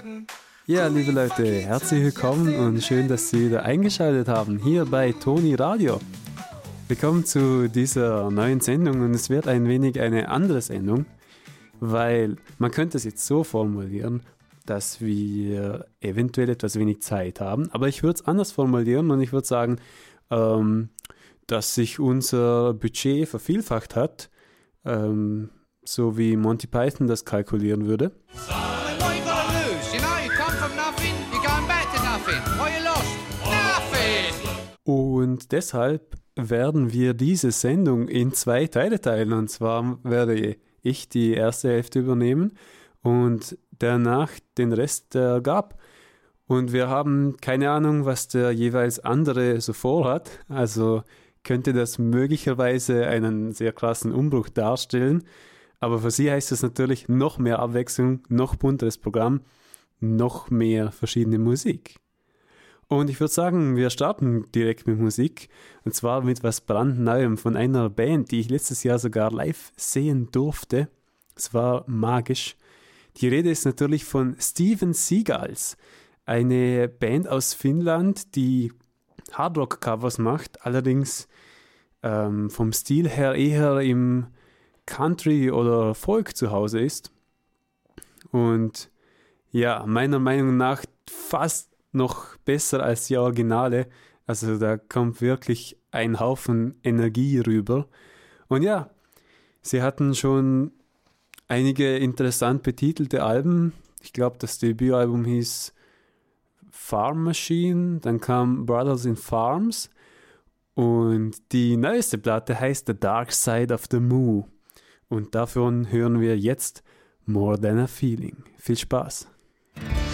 Ja, liebe Leute, herzlich willkommen und schön, dass Sie wieder eingeschaltet haben hier bei Toni Radio. Willkommen zu dieser neuen Sendung und es wird ein wenig eine andere Sendung, weil man könnte es jetzt so formulieren, dass wir eventuell etwas wenig Zeit haben, aber ich würde es anders formulieren und ich würde sagen, dass sich unser Budget vervielfacht hat, so wie Monty Python das kalkulieren würde. Und deshalb werden wir diese Sendung in 2 Teile teilen. Und zwar werde ich die erste Hälfte übernehmen und danach den Rest der Gab. Und wir haben keine Ahnung, was der jeweils andere so vorhat. Also könnte das möglicherweise einen sehr krassen Umbruch darstellen. Aber für Sie heißt es natürlich noch mehr Abwechslung, noch bunteres Programm, noch mehr verschiedene Musik. Und ich würde sagen, wir starten direkt mit Musik. Und zwar mit was brandneuem von einer Band, die ich letztes Jahr sogar live sehen durfte. Es war magisch. Die Rede ist natürlich von Steven Seagulls. Eine Band aus Finnland, die Hardrock-Covers macht. Allerdings vom Stil her eher im Country oder Folk zu Hause ist. Und ja, meiner Meinung nach fast noch besser als die Originale. Also da kommt wirklich ein Haufen Energie rüber. Und ja, sie hatten schon einige interessant betitelte Alben. Ich glaube, das Debütalbum hieß Farm Machine. Dann kam Brothers in Farms. Und die neueste Platte heißt The Dark Side of the Moo. Und davon hören wir jetzt More Than a Feeling. Viel Spaß!